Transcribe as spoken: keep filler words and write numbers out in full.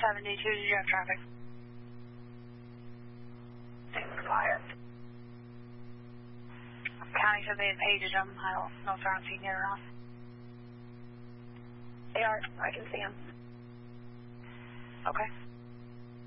seventy-two, did you have traffic? Expired. County said they had paged them. I don't know if they're on scene yet or not. They are. I can see them. Okay.